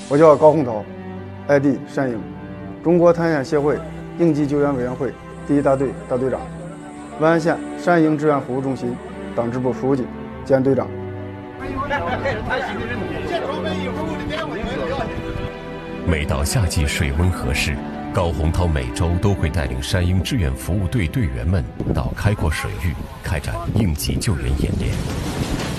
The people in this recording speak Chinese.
我叫高洪涛 ，ID 山鹰，中国探险协会应急救援委员会第1大队大队长，万安县山鹰志愿服务中心党支部书记兼队长。 每到夏季水温合适，高洪涛每周都会带领山鹰志愿服务队队员们到开阔水域开展应急救援演练。